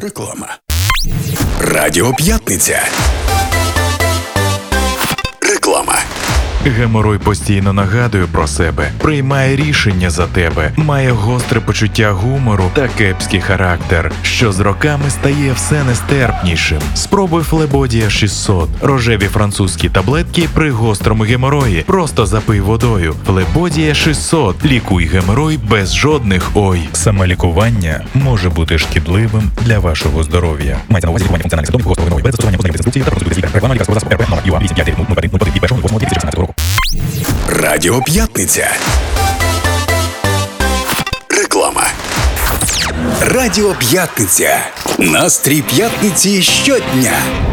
Реклама. Радіо П'ятниця. Реклама. Геморой постійно нагадує про себе, приймає рішення за тебе, має гостре почуття гумору та кепський характер, що з роками стає все нестерпнішим. Спробуй Флебодія 600. Рожеві французькі таблетки при гострому геморої. Просто запий водою. Флебодія 600. Лікуй геморой без жодних «ой». Самолікування може бути шкідливим для вашого здоров'я. Мається на увазі лікування функціональних симптомів гострого геморою без застосування позначних інструкцій та процедури лікаря. Реклама лікарського засобу РП номер ЮА 853 від 1.08.2016 року. Радіо П'ятниця. Реклама. Радіо П'ятниця. Настрій п'ятниці щодня.